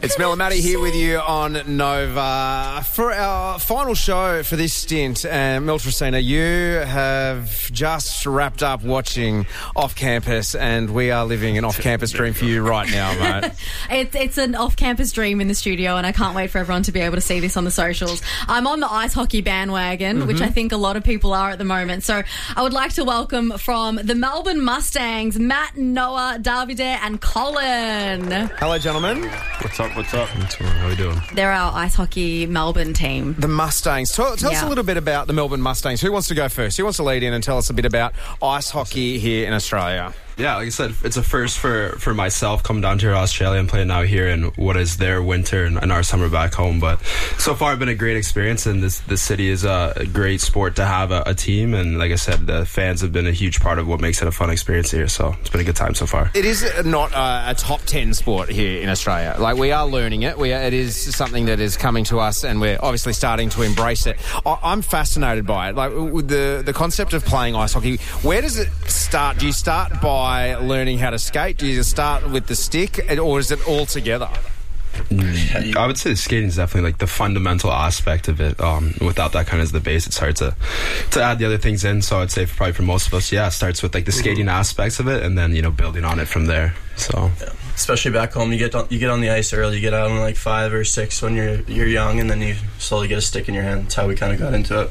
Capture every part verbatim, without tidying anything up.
It's Mel and Maddie here with you on Nova. For our final show for this stint, uh, Mel Tracina, you have just wrapped up watching Off Campus, and we are living an off-campus dream for you right now, mate. It's, it's an off-campus dream in the studio, and I can't wait for everyone to be able to see this on the socials. I'm on the ice hockey bandwagon, mm-hmm. which I think a lot of people are at the moment. So I would like to welcome from the Melbourne Mustangs, Matt, Noah, Davide and Colin. Hello, gentlemen. What's up? What's up? How are we doing? They're our ice hockey Melbourne team. The Mustangs. Tell, tell yeah. us a little bit about the Melbourne Mustangs. Who wants to go first? Who wants to lead in and tell us a bit about ice hockey here in Australia? Yeah, like I said, it's a first for, for myself coming down to Australia and playing out here in what is their winter and, and our summer back home. But so far, it's been a great experience, and this this city is a, a great sport to have a, a team. And like I said, the fans have been a huge part of what makes it a fun experience here. So it's been a good time so far. It is not a, a top ten sport here in Australia. Like, we are learning it. We are, it is something that is coming to us, and we're obviously starting to embrace it. I, I'm fascinated by it. Like, with the the concept of playing ice hockey. Where does it start? Do you start by learning how to skate? Do you start with the stick, or is it all together? I would say the skating is definitely like the fundamental aspect of it. Um, without that kind of as the base, it's hard to to add the other things in. So I'd say for, probably for most of us, yeah, it starts with like the skating aspects of it, and then, you know, building on it from there. So yeah. Especially back home, you get on, you get on the ice early. You get out in like five or six when you're you're young, and then you slowly get a stick in your hand. That's how we kind of got into it.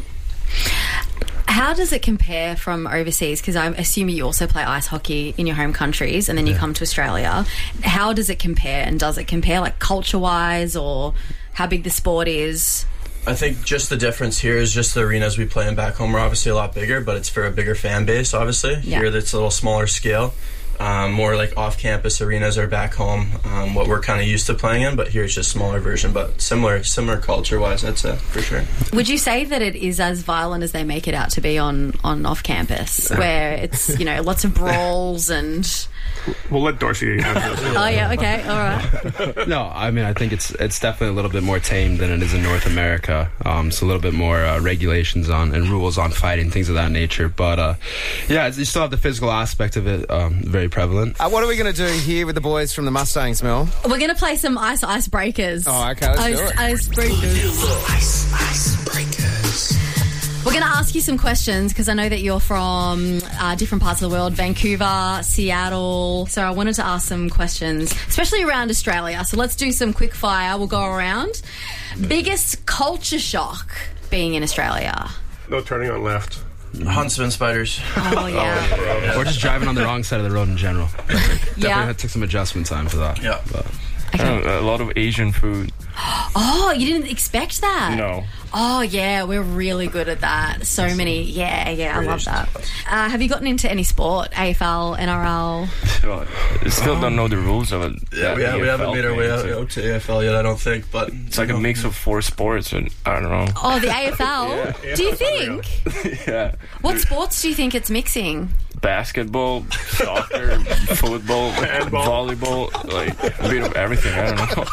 How does it compare from overseas? Because I'm assuming you also play ice hockey in your home countries, and then you yeah. come to Australia. How does it compare, and does it compare like culture-wise, or how big the sport is? I think just the difference here is just the arenas we play in back home are obviously a lot bigger, but it's for a bigger fan base, obviously. Yeah. Here it's a little smaller scale. Um, more like off-campus arenas are back home, um, what we're kind of used to playing in, but here it's just a smaller version, but similar similar culture-wise, I'd say, for sure. Would you say that it is as violent as they make it out to be on, on off-campus, where it's, you know, lots of brawls and... We'll let Dorsey answer this. Oh, yeah, okay, all right. No, I mean, I think it's it's definitely a little bit more tame than it is in North America. Um, so a little bit more uh, regulations on and rules on fighting, things of that nature. But, uh, yeah, you still have the physical aspect of it, um, very prevalent. Uh, what are we going to do here with the boys from the Mustangs, Mel? We're going to play some ice ice breakers. Oh, okay, let's ice, do it. Ice breakers. Ice, ice breakers. We're going to ask you some questions because I know that you're from uh, different parts of the world, Vancouver, Seattle. So I wanted to ask some questions, especially around Australia. So let's do some quick fire. We'll go around. Biggest culture shock being in Australia? No turning on left. Huntsman spiders. Oh, yeah. Oh, yeah. Or just driving on the wrong side of the road in general. Definitely yeah. had, took some adjustment time for that. Yeah. But. Okay. Uh, a lot of Asian food. Oh, you didn't expect that? No. Oh, yeah, we're really good at that. So many. Yeah, yeah, I love that. Uh, have you gotten into any sport? A F L, N R L? Well, I still don't know the rules of it. Yeah, we, have, we haven't made our way out, out to A F L yet, I don't think. But it's like a mix of four sports, and I don't know. Oh, the A F L? Yeah. Do you think? Yeah. What sports do you think it's mixing? Basketball, soccer, football, volleyball, like a bit of everything. I don't know.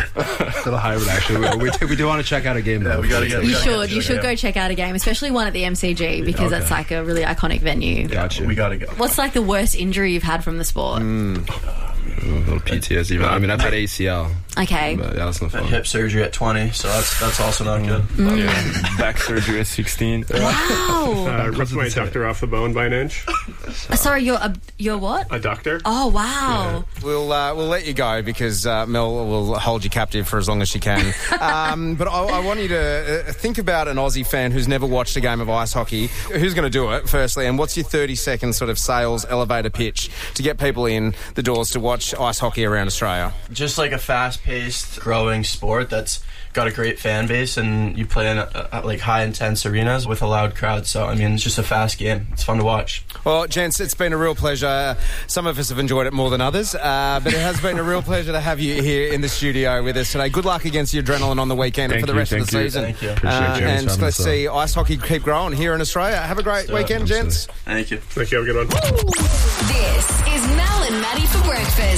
A little hybrid, actually. We, we, we do want to check out a game, though. Yeah, we gotta get, you gotta should. get You should yeah. go check out a game, especially one at the M C G, because okay. it's like a really iconic venue. Gotcha. We gotta go. What's like the worst injury you've had from the sport? Mm. A little P T S D. I mean, I've had A C L. Okay. But yeah, that's not fun. Hip surgery at twenty, so that's that's also not good. Mm. Yeah. Back surgery at sixteen. Wow. Uh, ripped my adductor off the bone by an inch. Uh, sorry, you're a you're what? Adductor. Oh wow. Yeah. We'll uh, we'll let you go because uh, Mel will hold you captive for as long as she can. um, but I, I want you to uh, think about an Aussie fan who's never watched a game of ice hockey. Who's going to do it, firstly, and what's your thirty second sort of sales elevator pitch to get people in the doors to watch ice hockey around Australia? Just like a fast-paced, growing sport that's got a great fan base, and you play in a, a, like high intense arenas with a loud crowd. So I mean, it's just a fast game. It's fun to watch. Well, gents, it's been a real pleasure. Some of us have enjoyed it more than others, uh, but it has been a real pleasure to have you here in the studio with us today. Good luck against your adrenaline on the weekend thank and for the you, rest of the you. season. Thank you. Uh, you. and let's see ice hockey keep growing here in Australia. Have a great weekend, gents. Thank you. Thank you. Have a good one. This is Mel and Maddie for breakfast.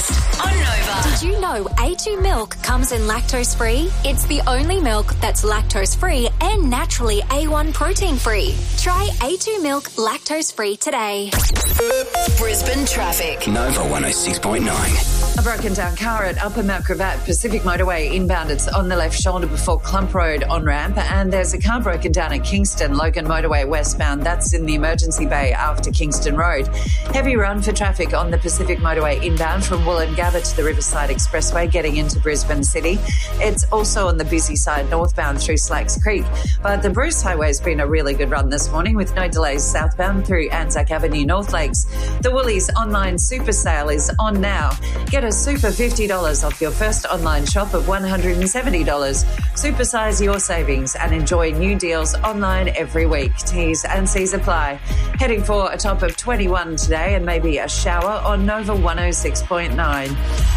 breakfast on Nova. Did you know A two milk comes in lactose-free? It's the only milk that's lactose-free and naturally A one protein-free. Try A two milk lactose-free today. Brisbane traffic. Nova one oh six point nine. A broken down car at Upper Mount Gravatt Pacific Motorway inbound. It's on the left shoulder before Clump Road on ramp. And there's a car broken down at Kingston, Logan Motorway westbound. That's in the emergency bay after Kingston Road. Heavy run for traffic on the Pacific Motorway inbound from Woolloongabba to the Riverside Expressway getting into Brisbane City. It's also on the busy side northbound through Slacks Creek. But the Bruce Highway's been a really good run this morning with no delays southbound through Anzac Avenue, North Lakes. The Woolies online super sale is on now. Get a super fifty dollars off your first online shop of one hundred seventy dollars. Supersize your savings and enjoy new deals online every week. T's and C's apply. Heading for a top of twenty-one today and maybe a shower on Nova one oh six point nine.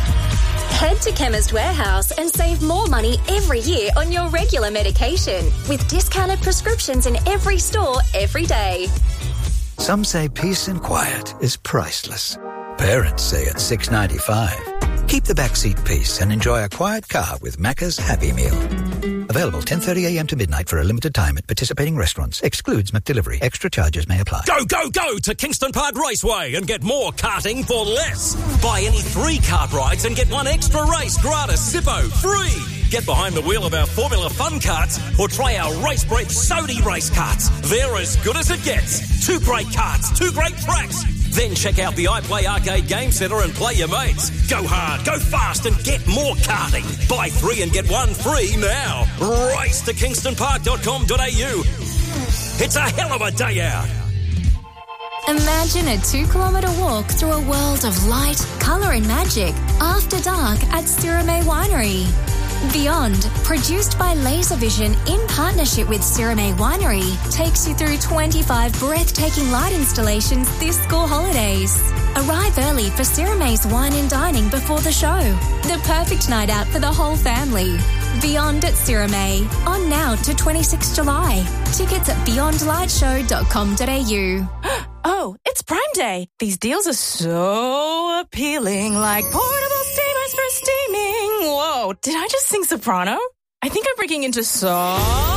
Head to Chemist Warehouse and save more money every year on your regular medication with discounted prescriptions in every store every day. Some say peace and quiet is priceless. Parents say it's six dollars ninety-five. Keep the backseat peace and enjoy a quiet car with Macca's Happy Meal. Available ten thirty a m to midnight for a limited time at participating restaurants. Excludes McDelivery. Extra charges may apply. Go, go, go to Kingston Park Raceway and get more karting for less. Buy any three kart rides and get one extra race gratis. Zippo, free. Get behind the wheel of our Formula Fun karts or try our Race Break Sodi race karts. They're as good as it gets. Two great karts, two great tracks. Then check out the iPlay Arcade Game Centre and play your mates. Go hard, go fast and get more karting. Buy three and get one free now. Race to kingston park dot com dot a u. It's a hell of a day out. Imagine a two-kilometre walk through a world of light, colour and magic after dark at Sirame Winery. Beyond, produced by Laservision in partnership with Sirame Winery, takes you through twenty-five breathtaking light installations this school holidays. Arrive early for Sirame's wine and dining before the show. The perfect night out for the whole family. Beyond at Sirame, on now to twenty-sixth of July. Tickets at beyond light show dot com dot a u. Oh, it's Prime Day. These deals are so appealing, like portable steamers for steaming. Whoa, did I just sing soprano? I think I'm breaking into song.